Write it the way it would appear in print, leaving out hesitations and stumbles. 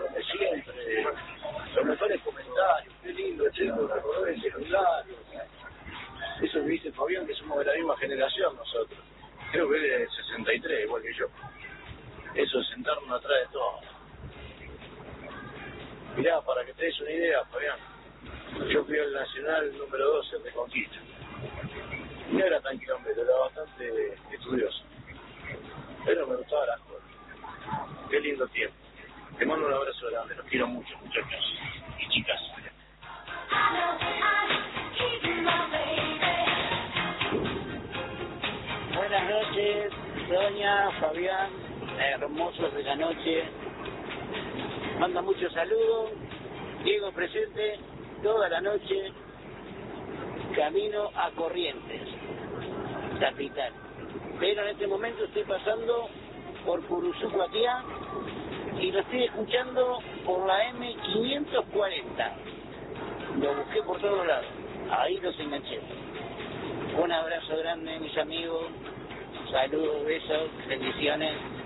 de siempre, los mejores comentarios, qué lindo, chico, recordar el celular. Eso que dice Fabián, que somos de la misma generación nosotros. Creo que él es de 63, igual que yo. Eso de sentarnos atrás de todo. Mirá, para que te des una idea, Fabián, yo fui al Nacional número 12 de Conquista. No era tan kilómetro, era bastante estudioso. Pero me gustaba la joda. Qué lindo tiempo. Te mando un abrazo grande, los quiero mucho, muchachos y chicas. Buenas noches, doña Fabián, hermosos de la noche. Manda muchos saludos. Diego presente toda la noche. Camino a Corrientes, capital. Pero en este momento estoy pasando por Puruzú-Cuatiá y lo estoy escuchando por la M540. Lo busqué por todos lados. Ahí los enganché. Un abrazo grande, mis amigos. Saludos, besos, bendiciones.